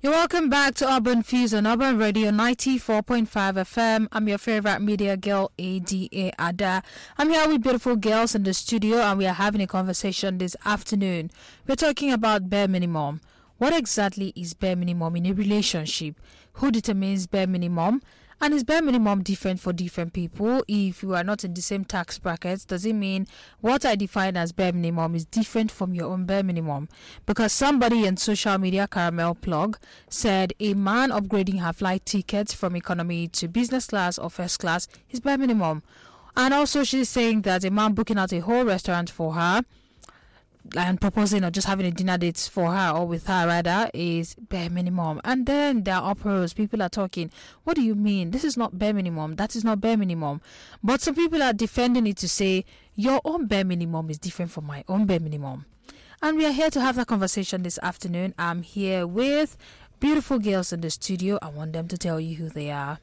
You're welcome back to Urban Fuse on Urban Radio 94.5 FM. I'm your favorite media girl, Ada Ada. I'm here with beautiful girls in the studio and we are having a conversation this afternoon. We're talking about bare minimum. What exactly is bare minimum in a relationship? Who determines bare minimum? And is bare minimum different for different people? If you are not in the same tax brackets, does it mean what I define as bare minimum is different from your own bare minimum? Because somebody in social media, Caramel Plug, said a man upgrading her flight tickets from economy to business class or first class is bare minimum. And also she's saying that a man booking out a whole restaurant for her and proposing or just having a dinner date for her or with her rather is bare minimum. And then there are uproars. People are talking, what do you mean? This is not bare minimum. That is not bare minimum. But some people are defending it to say your own bare minimum is different from my own bare minimum. And we are here to have that conversation this afternoon. I'm here with beautiful girls in the studio. I want them to tell you who they are.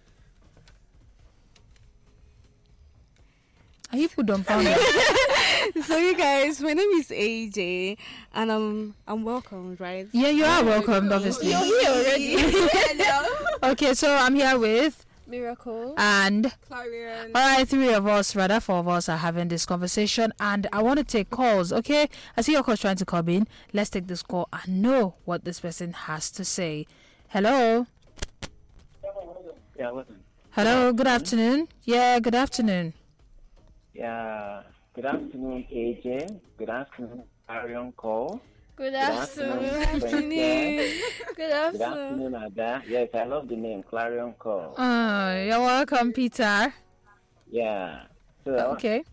Are you put dumbfounded? So you guys, my name is AJ and I'm welcomed, right? Yeah, you are welcomed, obviously. You're here already. Hello. Okay, so I'm here with Miracle and Clarion. Alright, four of us are having this conversation and I want to take calls, okay? I see your calls trying to come in. Let's take this call and know what this person has to say. Hello? Yeah, listen. Hello, good afternoon. Yeah, good afternoon. Yeah, good afternoon, AJ. Good afternoon, Arion Cole. Good afternoon. afternoon. Good Good afternoon. afternoon, Ada. Yes, I love the name, Clarion Cole. You're welcome, Peter. Yeah. So, Okay.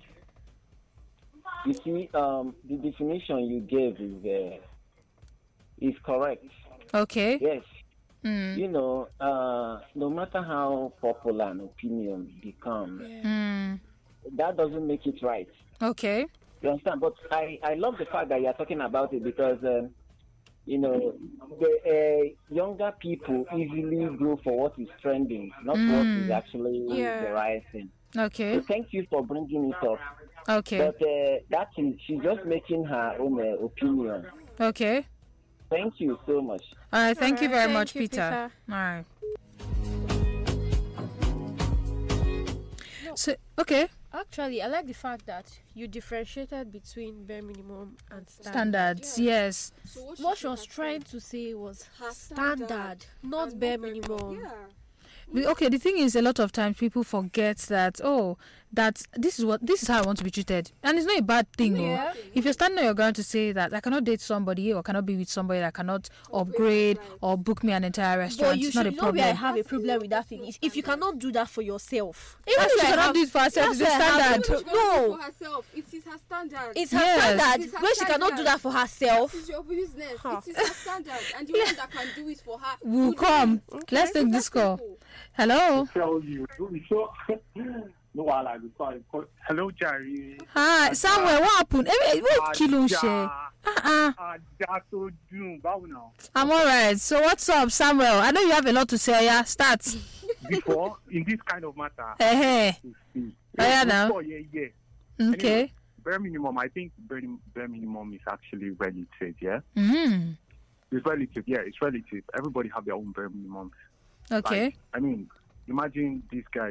You see, the definition you gave is correct. Okay. Yes. Mm. You know, no matter how popular an opinion becomes, Mm. that doesn't make it right. Okay. You understand? But I love the fact that you're talking about it because, you know, the younger people easily go for what is trending, not what is actually the right thing. Okay. So thank you for bringing it up. Okay. But she's just making her own opinion. Okay. Thank you so much. All right. Thank you very Thank much, you, Peter. All right. So, okay. Actually, I like the fact that you differentiated between bare minimum and Standards, yes. So what she was trying to say was standard, not bare minimum. Okay, the thing is, a lot of times people forget that this is how I want to be treated, and it's not a bad thing. Yeah. If you're standing on your ground to say that I cannot date somebody or cannot be with somebody that cannot upgrade or book me an entire restaurant, But you it's not a should know where I problem. have a problem with that thing is if you cannot do that for yourself. Even if you where I cannot have- do it for herself, it's a that's where I have standard. a No, For herself. It is her standard. it's her Yes. standard. It's her When she cannot do standard. that for herself, It is your business. Huh. It is her standard. And the one that can do it for her. We'll do come. it. Let's take this call. Hello. Tell you. So, no, while I was hello, Jerry. Hi, Samuel. What happened? Wait, kilo share. I'm alright. So what's up, Samuel? I know you have a lot to say. Yeah, start. Before, in this kind of matter, Hey. Yeah, now. Yeah. Okay. Anyway, bare minimum, I think bare minimum is actually relative, yeah? Mm. It's relative, yeah, it's relative. Everybody have their own bare minimum. Okay. Like, I mean, imagine this guy,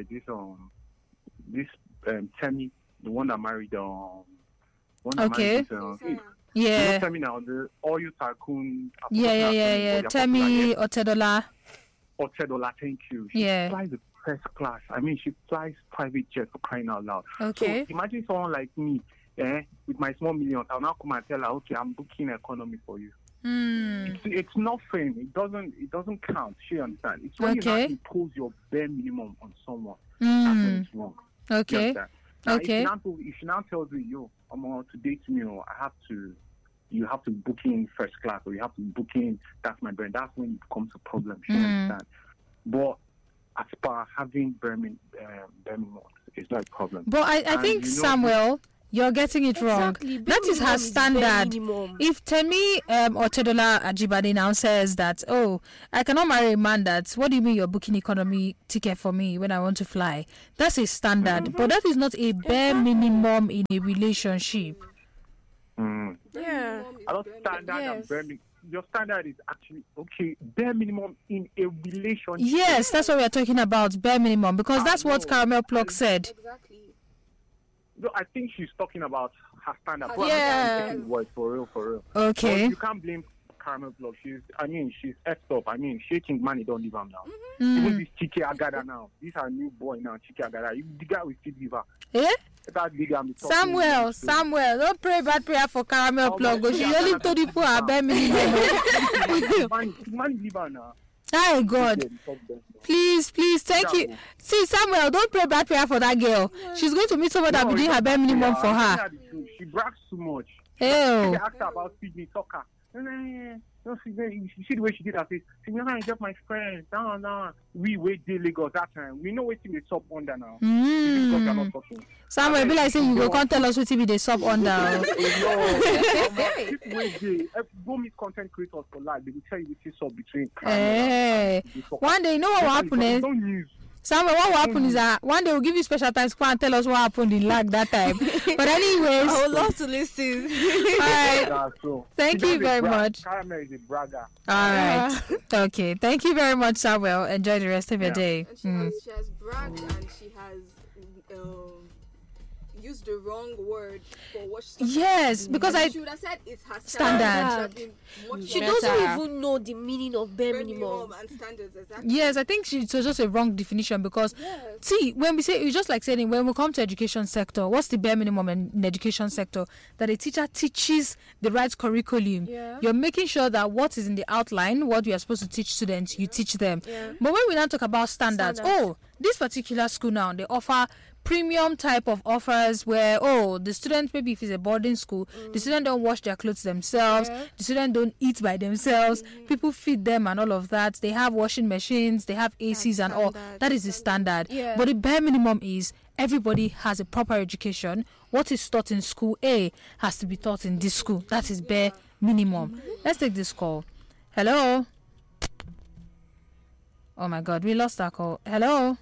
Temi, the one that married, Okay. You Yeah. know Temi now, the oil tycoon. Yeah. Temi Otedola. Otedola, thank you. She Yeah. flies the first class. I mean, she flies private jet for crying out loud. Okay. So imagine someone like me, with my small millions. I'll now come and tell her, okay, I'm booking economy for you. Mm. It's nothing. It doesn't count. She understands. It's when you now Okay. impose your bare minimum on someone. That's when Mm. it's wrong. You Okay. understand? Now, Okay. If she now tells me, yo, I'm going to date me, or you have to book in first class, or you have to book in, that's my brand. That's when it becomes a problem. She understand. But as per having bare minimum, it's not a problem. But I And think, you know- Samuel, you're getting it wrong. Exactly. Bare That is her minimum is bare standard. minimum. If Temi Otedola Ajibade now says that, I cannot marry a man what do you mean you're booking economy ticket for me when I want to fly? That's a standard. But that is not a bare minimum in a relationship. Mm. Yeah. I don't standard Yes. and bare minimum. your standard is actually okay, bare minimum in a relationship. Yes, that's what we are talking about, bare minimum, because that's what Caramel Plug said. Exactly. No, I think she's talking about her standard. Yeah. For real. Okay. But you can't blame Caramel Plug. She's effed up. Shaking money don't leave her now. Even this Chike Agada now. This her new boy now, Chike Agada. The guy will still leave her. Eh? That nigga I'm talking Samuel, don't pray bad prayer for Caramel Plug. But she only told people her bare minimum. Money leave her now. Hi, God. Please, thank you. See, Samuel, don't pray bad prayer for that girl. She's going to meet someone that will be doing her bare minimum for her. She brags too much. Ew. She asked her about Sydney Tucker. No, you see the way she did her face. She never get my friends. No. We wait day Lagos that time. We know what they sub under now. Because they're not talking. Samuel, be like saying you go can't tell us what be they sub under. Go meet content creators for life. They will tell you the sub between. Hey. One day, you know what will happen is. Samuel, what will happen is that one day we'll give you special time to come and tell us what happened in lag that time. But anyways, I would love to listen. All right. Thank you very much. Caramel is a bragger. All right. Okay. Thank you very much, Samuel. Enjoy the rest of your day. And she has bragged and she has used the wrong word for what she Yes, because I should have said it's her standard. She doesn't even know the meaning of bare minimum. and standards, exactly. Yes, I think it's just a wrong definition because see, when we say it's just like saying when we come to education sector, what's the bare minimum in education sector? That a teacher teaches the right curriculum. Yeah. You're making sure that what is in the outline, what we are supposed to teach students, you teach them. Yeah. But when we now talk about standards, this particular school now, they offer premium type of offers where the student, maybe if it's a boarding school, the student don't wash their clothes themselves, the student don't eat by themselves, people feed them and all of that. They have washing machines, they have ACs and all. That is the standard. But the bare minimum is everybody has a proper education. What is taught in school A has to be taught in this school. That is bare minimum. Let's take this call. Hello. Oh my God, we lost that call. Hello.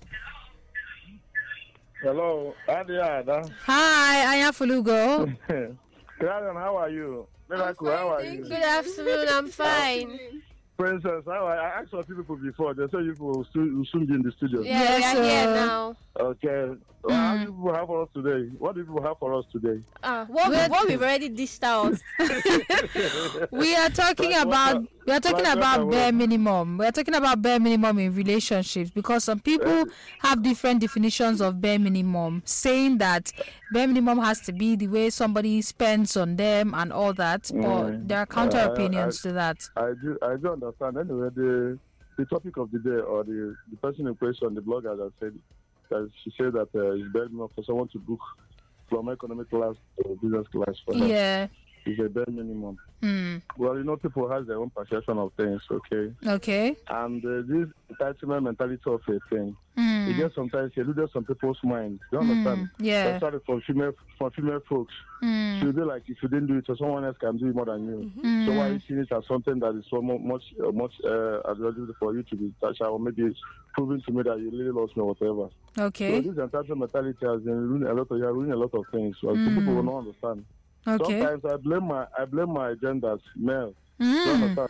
Hello, Adiada. Hi, Aya Fulugo. Clarion, how are you? Miracle, how are you? Good afternoon, I'm fine. Princess, how are you? I asked for people before. They said you will soon be in the studio. Yeah, we are here now. Okay. What do people have for us today? What do people have for us today? What we've already dished out. We are talking about bare minimum. We are talking about bare minimum in relationships because some people have different definitions of bare minimum, saying that bare minimum has to be the way somebody spends on them and all that. But there are counter opinions to that. I do understand. Anyway, the topic of the day, or the person in question, the blogger that said that she said that it's bare minimum for someone to book from economic class to business class for her. Yeah. It's a bare minimum. Well, people have their own perception of things, okay? Okay. And this entitlement mentality of a thing, it just sometimes eluded some people's minds. You understand? Yeah. Especially for female folks. She'll be like, if you didn't do it, so someone else can do it more than you. So why are you seeing it as something that is so much advantageous for you to be touched, or maybe proving to me that you really lost me or whatever. Okay. So this entitlement mentality has been ruining a lot of things. So people will not understand. Okay. Sometimes I blame my gender as male. Because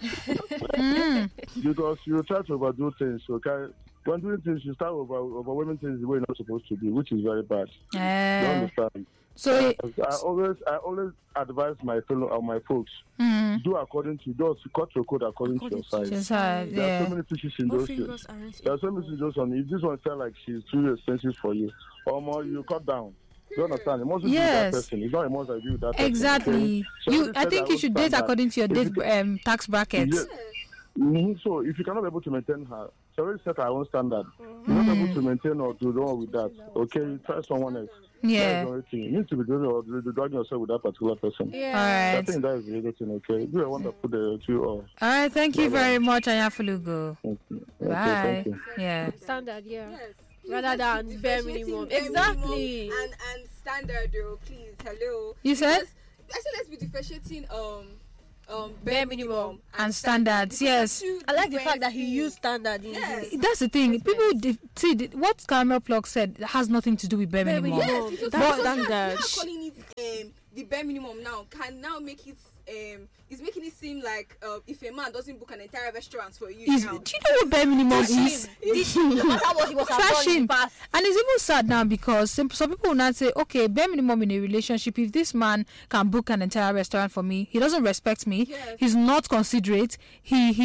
you try to overdo things, okay? When doing things, you start overwhelming things the way you're not supposed to be, which is very bad. You understand? So I always advise my folks do according to cut your code according to your size. There are so many fishes in those things. There are so many fishes on. If this one felt like she's too expensive for you, or more, you cut down. You understand? It must be that person. It's not a must agree with that person. Exactly. So I think you should date according to your tax brackets. So if you cannot be able to maintain her, she already set her own standard. You're not able to maintain or to do with that. Okay, you try someone else. Yeah. You need to be doing or dragging yourself with that particular person. Yeah. All right. I think that is the other thing. Okay. Do a wonderful two all. All right. Thank you very much, Aya Fulugo. Bye. Thank you. Yeah. Standard, yeah. Yes. Rather than bare minimum. Exactly. And standard, though, please. Hello. You said? Actually, let's be differentiating bare minimum and standards. Yes. I like the fact that he used standard. That's the thing. People see what Caramel Plug said has nothing to do with bare minimum. Yes, that's standard. Calling it the bare minimum now can now make it is making it seem like if a man doesn't book an entire restaurant for you, do you know what bare minimum is? No matter what he was Trash him. past. And it's even sad now because some people will not say, okay, bare minimum in a relationship, if this man can book an entire restaurant for me, he doesn't respect me, he's not considerate, he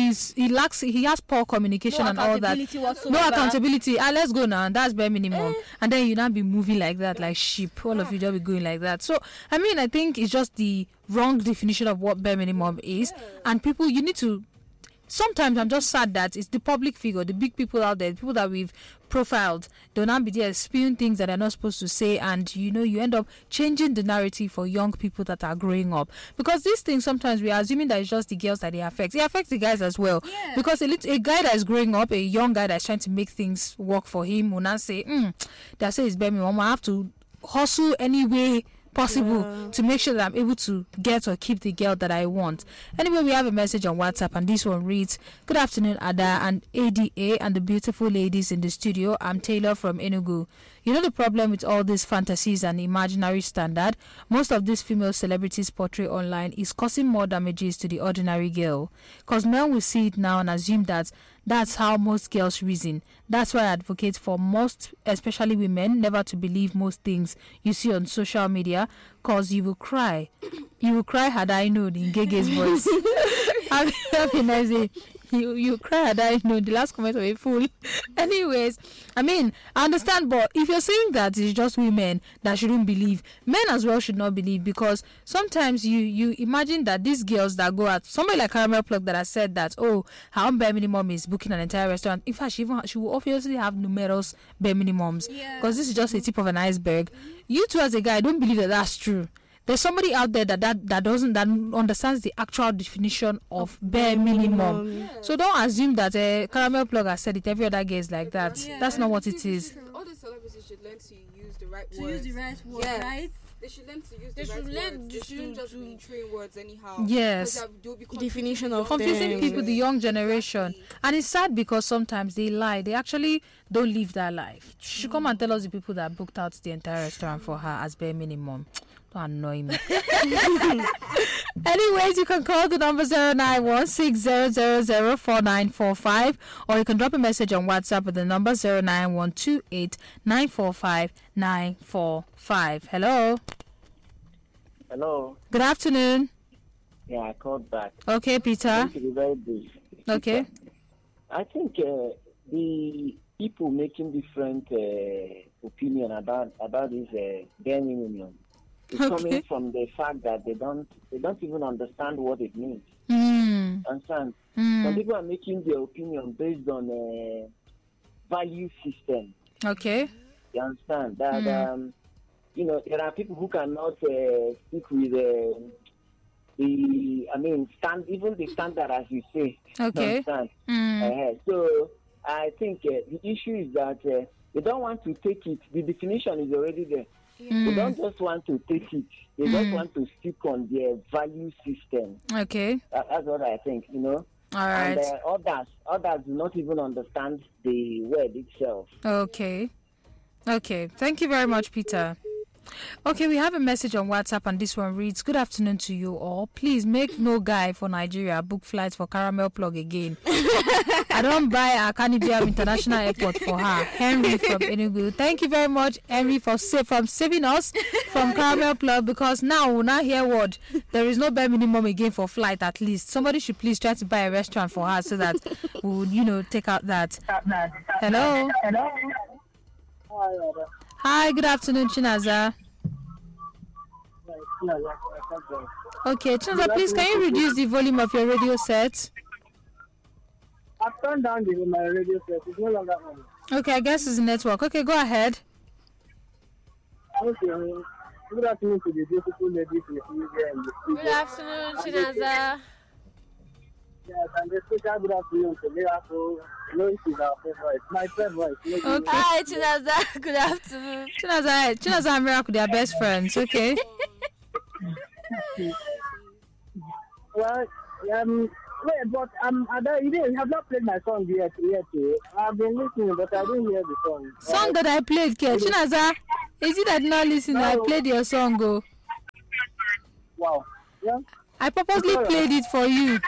has poor communication and all that. No accountability. Let's go now, and that's bare minimum. And then you not be moving like that, like sheep. All of you just be going like that. So I mean, I think it's just the wrong definition of what bare minimum is, and people, you need to. Sometimes I'm just sad that it's the public figure, the big people out there, the people that we've profiled, they'll not be there spewing things that they're not supposed to say, and you end up changing the narrative for young people that are growing up. Because these things, sometimes we are assuming that it's just the girls that it affects. It affects the guys as well. Yeah. Because a guy that is growing up, a young guy that's trying to make things work for him, will not say, they say it's bare minimum, I have to hustle anyway possible to make sure that I'm able to get or keep the girl that I want. Anyway, we have a message on WhatsApp, and this one reads, "Good afternoon, Ada and ADA and the beautiful ladies in the studio. I'm Taylor from Enugu. You know the problem with all these fantasies and imaginary standard most of these female celebrities portray online is causing more damages to the ordinary girl. Because men will see it now and assume that that's how most girls reason. That's why I advocate for most, especially women, never to believe most things you see on social media, because you will cry. You will cry had I known, in Gege's voice. Have a nice day. You cry had I known. The last comment of a fool. Anyways, I mean, I understand, but if you're saying that it's just women that shouldn't believe, men as well should not believe, because sometimes you imagine that these girls that go out, somebody like Caramel Plug that has said that, her own bare minimum is booking an entire restaurant. In fact, she will obviously have numerous bare minimums, because this is just a tip of an iceberg. You too, as a guy, don't believe that that's true. There's somebody out there that understands the actual definition of bare minimum. Yeah. So don't assume that Caramel Plug has said it. Every other guy is like that. Yeah, that's not what it is. All the celebrities should learn to use the right words. Right? They should learn to use the right words. They shouldn't just be train words anyhow. Yes. Definition of confusing people, the young generation. And it's sad because sometimes they lie. They actually don't live that life. She should come and tell us the people that booked out the entire restaurant for her as bare minimum. Don't annoy me. Anyways, you can call the number 09160004945, or you can drop a message on WhatsApp with the number 09128945945. Hello. Hello. Good afternoon. Yeah, I called back. Okay, Peter. To be very brief. Okay. I think the people making different opinion about this bare minimum. It's coming from the fact that they don't even understand what it means. Understand? Some people are making their opinion based on a value system. Okay. You understand? That there are people who cannot stick with even the standard, as you say. Okay. You understand? So I think the issue is that they don't want to take it. The definition is already there. They don't just want to take it. They just want to stick on their value system. Okay. That's what I think, All right. And others do not even understand the word itself. Okay. Thank you very much, Peter. Okay, we have a message on WhatsApp, and this one reads, "Good afternoon to you all. Please make no guy for Nigeria book flights for Caramel Plug again. I don't buy a Canibiam International Airport for her." Henry from Enugu. Thank you very much, Henry, from saving us from Caramel Plug, because now we'll not hear word. There is no bare minimum again for flight. At least somebody should please try to buy a restaurant for her so that we'll take out that. Hello. Hi, good afternoon, Chinaza. Okay, Chinaza, please, can you reduce the volume of your radio set? I've turned down my radio set. It's no longer on. Okay, I guess it's the network. Okay, go ahead. Okay. Good afternoon to the beautiful ladies in the studio. Good afternoon, Chinaza. Yes, and a special good afternoon to Miracle. She's our favorite. My favorite. Okay. Hi, Chinaza. Good afternoon. Chinaza and Miracle, they are best friends. Okay. Well, wait, but you have not played my song yet. I've been listening, but I didn't hear the song. Song that I played, Chinaza. Is it that not listening? I played your song, go. Wow. Yeah. I purposely played it for you.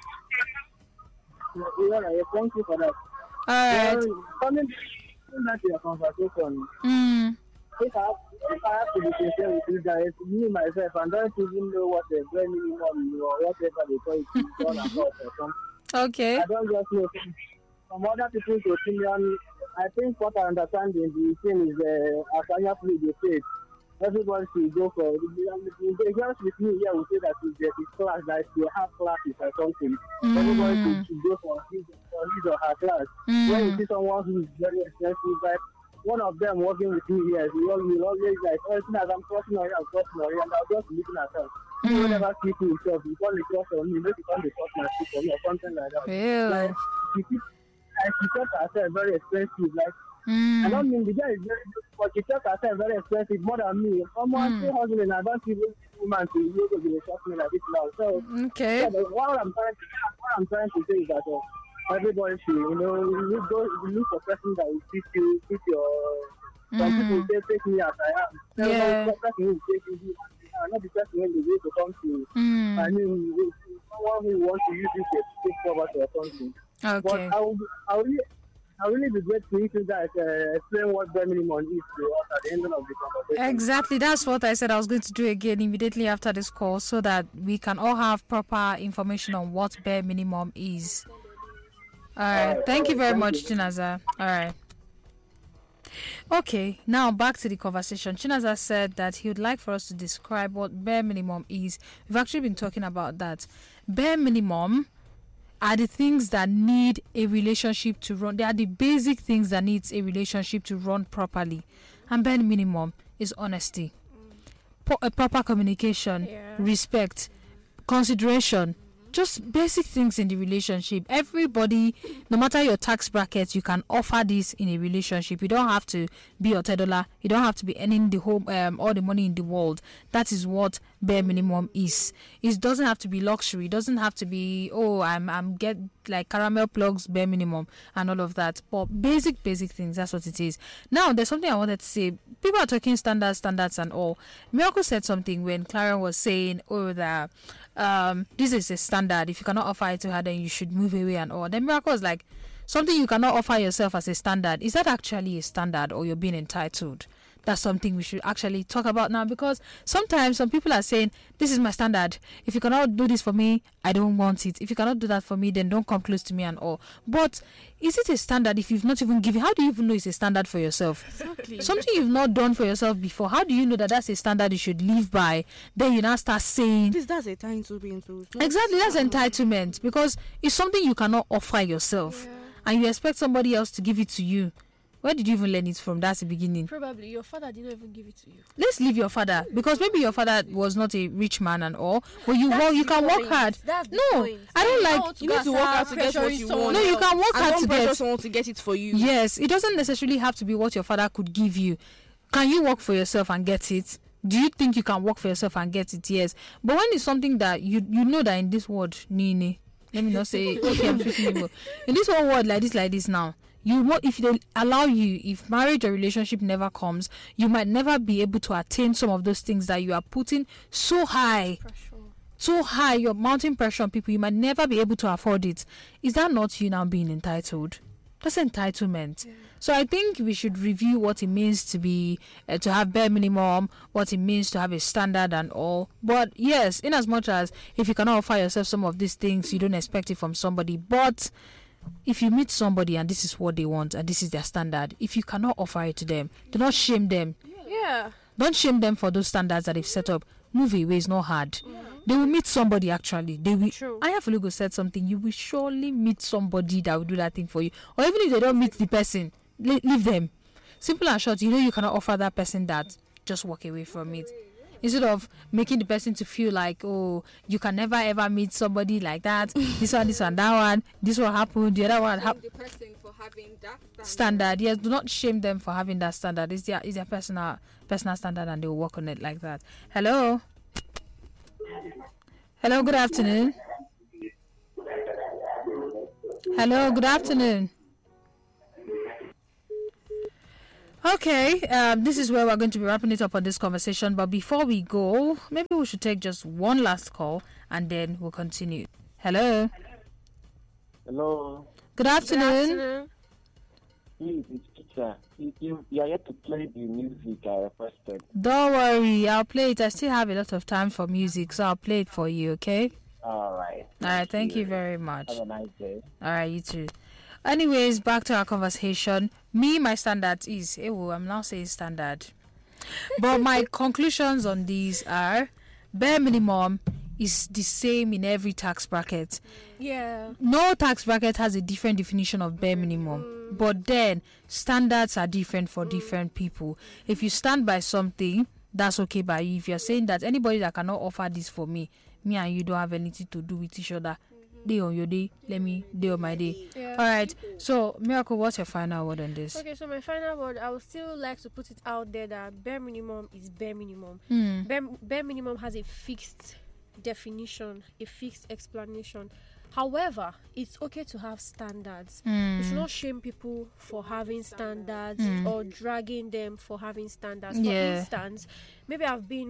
Yeah, thank you for that. All right. Coming back to your conversation, if I have to be sincere with you guys, me myself, I don't even know what the bare minimum or whatever they call it is all about or something. Okay. I don't just know. From other people's opinion, I think what I understand in the thing is, as Anya they say, everybody should go for it. The girls with me here will say that it's class, that you have classes or something. Everybody should go for his or her class. When you see someone who is very expensive, like one of them working with me here, he always like, as soon as I'm crossing on you, and I'll just be looking at her. You never see to yourself, you call the cross on me, maybe you call the cross my stick on me or something like that. Yeah. Like, she thought herself very expensive, like, I don't mean the guy is very good, but she thought herself very expensive, more than me. Someone still hustling, I don't see this woman to be able to shop me like this now. So, okay. So what I'm trying to say is that everybody should, look for person that will fit your. Some people say take me as I am. Yeah. Person who will take you, not the person who will to come to. I mean, someone who wants to use this to take poverty or something. Okay. But I really be grateful if you guys explain what bare minimum is to us at the end of the conversation. Exactly. That's what I said I was going to do again immediately after this call so that we can all have proper information on what bare minimum is. All right. Thank you very much, Chinaza. All right. Okay, now back to the conversation. Chinaza said that he would like for us to describe what bare minimum is. We've actually been talking about that. Bare minimum are the things that need a relationship to run. They are the basic things that needs a relationship to run properly. And bare minimum is honesty, proper communication, respect, consideration. Just basic things in the relationship. Everybody, no matter your tax bracket, you can offer this in a relationship. You don't have to be $10. You don't have to be earning the whole all the money in the world. That is what bare minimum is. It doesn't have to be luxury. It doesn't have to be I'm get like caramel plugs bare minimum and all of that. But basic things. That's what it is. Now there's something I wanted to say. People are talking standards and all. Miracle said something when Clara was saying, that. This is a standard. If you cannot offer it to her, then you should move away and all. Then Miracle was like, something you cannot offer yourself as a standard. Is that actually a standard or you're being entitled? That's something we should actually talk about now, because sometimes some people are saying, this is my standard. If you cannot do this for me, I don't want it. If you cannot do that for me, then don't come close to me and all. But is it a standard if you've not even given? How do you even know it's a standard for yourself? Exactly. Something you've not done for yourself before. How do you know that that's a standard you should live by? Then you now start saying... That's a time to be into. Exactly, that's entitlement. Because it's something you cannot offer yourself. Yeah. And you expect somebody else to give it to you. Where did you even learn it from? That's the beginning. Probably your father didn't even give it to you. Let's leave your father, because maybe your father was not a rich man and all. But you can work hard. That's the point. I don't like. You need to work hard to get what you want. No, you can work hard to get. Someone to get it for you. Yes, it doesn't necessarily have to be what your father could give you. Can you work for yourself and get it? Do you think you can work for yourself and get it? Yes. But when it's something that you know that in this world, Nini, let me not say okay, I'm speaking Igbo. In this whole world like this now. If they allow you, if marriage or relationship never comes, you might never be able to attain some of those things that you are putting so high. So high, you're mounting pressure on people, you might never be able to afford it. Is that not you now being entitled? That's entitlement. Yeah. So I think we should review what it means to be, to have bare minimum, what it means to have a standard and all. But yes, in as much as if you cannot offer yourself some of these things, you don't expect it from somebody. But if you meet somebody and this is what they want and this is their standard, if you cannot offer it to them, do not shame them. Yeah. Don't shame them for those standards that they've set up. Move away, it's not hard. Yeah. They will meet somebody actually. They will. True. Ayafuligo said something. You will surely meet somebody that will do that thing for you. Or even if they don't meet the person, leave them. Simple and short, you cannot offer that person that. Just walk away from it. Instead of making the person to feel like, oh, you can never ever meet somebody like that. This one, that one. This one happened. The other one happened. The person for having that standard. Yes, do not shame them for having that standard. It's their personal standard, and they will work on it like that. Hello. Hello. Good afternoon. Hello. Good afternoon. Okay, this is where we're going to be wrapping it up on this conversation. But before we go, maybe we should take just one last call and then we'll continue. Hello. Hello. Good afternoon. Please, it's Peter. You are yet to play the music I requested. Don't worry, I'll play it. I still have a lot of time for music, so I'll play it for you, okay? All right. Thank you very much. Have a nice day. All right, you too. Anyways, back to our conversation. My standard is, I'm now saying standard. But my conclusions on these are, bare minimum is the same in every tax bracket. Yeah. No tax bracket has a different definition of bare minimum. But then, standards are different for different people. If you stand by something, that's okay by you. If you're saying that anybody that cannot offer this for me and you don't have anything to do with each other, day on your day, let me day on my day. Yeah. All right. So, Miracle, what's your final word on this? Okay, so my final word, I would still like to put it out there that bare minimum is bare minimum. Bare minimum has a fixed definition, a fixed explanation. However, it's okay to have standards. We should not shame people for having standards or dragging them for having standards. For instance, maybe I've been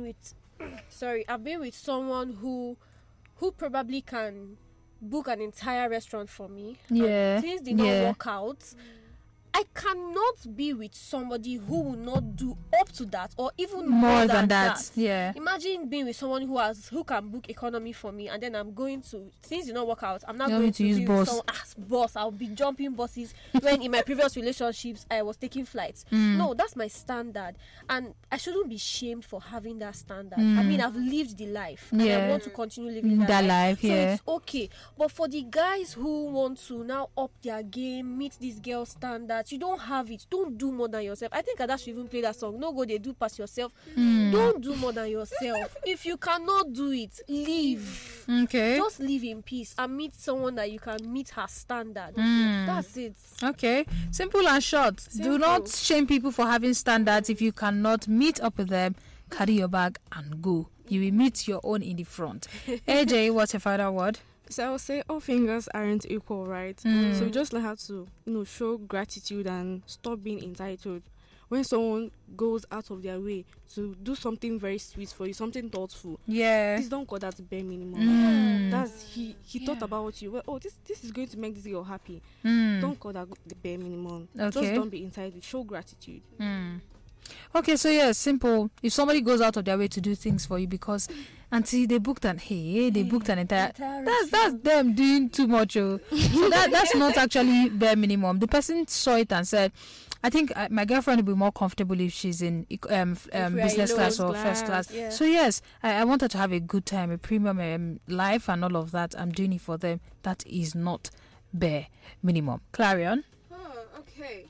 with someone who probably can book an entire restaurant for me. Yeah. Things did not work out. I cannot be with somebody who will not do up to that or even more than that. Yeah. Imagine being with someone who can book economy for me, and then I'm going to, things did not work out, I'm not going to use boss. Boss. I'll be jumping buses when in my previous relationships I was taking flights. No, that's my standard, and I shouldn't be shamed for having that standard. I mean, I've lived the life and I want to continue living that life. So it's okay. But for the guys who want to now up their game, meet this girl standards, you don't have it. Don't do more than yourself. I think Ada should even play that song. No go, they do past yourself. Don't do more than yourself. If you cannot do it, leave. Okay. Just live in peace and meet someone that you can meet her standard. That's it. Okay. Simple and short. Do not shame people for having standards. If you cannot meet up with them, carry your bag and go. You will meet your own in the front. AJ, what's your final word? So I would say all fingers aren't equal, right? So we just learn how to, show gratitude and stop being entitled. When someone goes out of their way to do something very sweet for you, something thoughtful, please don't call that bare minimum. That's he thought about you. Well, this is going to make this girl happy. Don't call that the bare minimum. Okay. Just don't be entitled. Show gratitude. Okay, so simple. If somebody goes out of their way to do things for you because auntie they booked an entire that's them doing too much. So that's not actually bare minimum. The person saw it and said, I think my girlfriend will be more comfortable if she's in business class or first class. Yeah. So yes, I want her to have a good time, a premium life and all of that. I'm doing it for them. That is not bare minimum. Clarion. Oh, okay.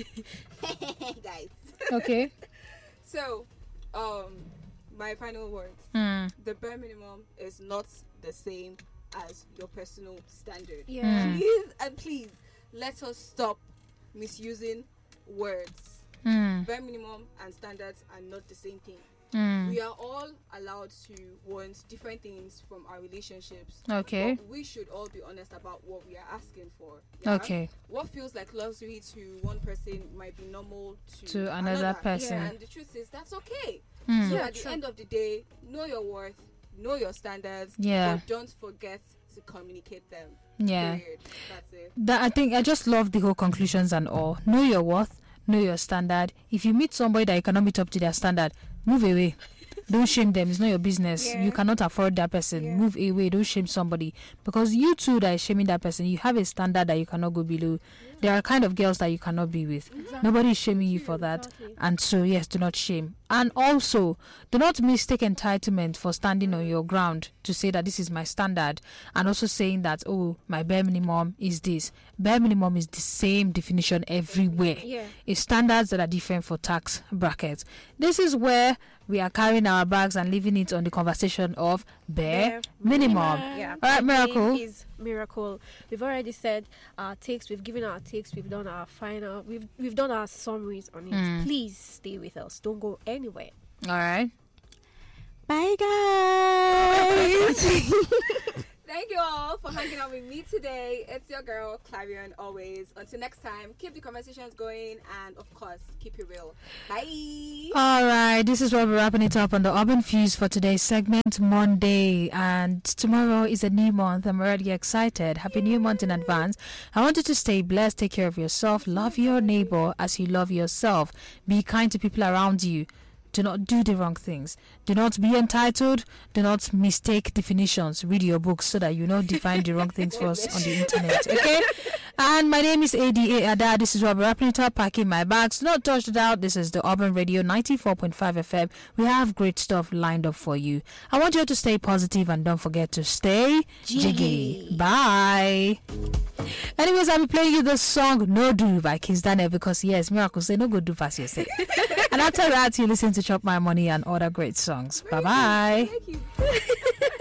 Guys. Okay. So, my final words. The bare minimum is not the same as your personal standard. Yeah. Please, let us stop misusing words. Bare minimum and standards are not the same thing. We are all allowed to want different things from our relationships. Okay. But we should all be honest about what we are asking for. Yeah? Okay. What feels like luxury to one person might be normal to another person. Yeah, and the truth is that's okay. So at the end of the day, know your worth, know your standards, but don't forget to communicate them. Yeah. Period. That's it. I think I just love the whole conclusions and all. Know your worth, know your standard. If you meet somebody that you cannot meet up to their standard, move away. Don't shame them. It's not your business. You cannot afford that person. Move away. Don't shame somebody. Because you too that is shaming that person, you have a standard that you cannot go below. There are kind of girls that you cannot be with. Exactly. Nobody is shaming you for that. Exactly. And so, yes, do not shame. And also, do not mistake entitlement for standing on your ground to say that this is my standard. And also saying that, my bare minimum is this. Bare minimum is the same definition everywhere. Yeah. It's standards that are different for tax brackets. This is where we are carrying our bags and leaving it on the conversation of bare minimum. Yeah. All right, Miracle. Is Miracle. We've already said our takes. We've given our takes. We've done our final. We've done our summaries on it. Please stay with us. Don't go anywhere. All right. Bye, guys. Thank you all for hanging out with me today. It's your girl, Clarion, always. Until next time, keep the conversations going and, of course, keep it real. Bye. All right, this is what we're wrapping it up on the Urban Fuse for today's segment, Monday. And tomorrow is a new month. I'm already excited. Happy new month in advance. I want you to stay blessed, take care of yourself, love your neighbor as you love yourself. Be kind to people around you. Do not do the wrong things. Do not be entitled. Do not mistake definitions. Read your books so that you don't define the wrong things for us on the internet. Okay? And my name is ADA Ada. This is what we're wrapping it up, packing my bags. Do not touch it out. This is the Urban Radio 94.5 FM. We have great stuff lined up for you. I want you to stay positive and don't forget to stay jiggy. Bye. Anyways, I'll be playing you the song No Do by Kiss Daniel because yes, Miracle say no good do fast yourself. And after that, you listen to Chop My Money and other great songs. Bye-bye. Thank you.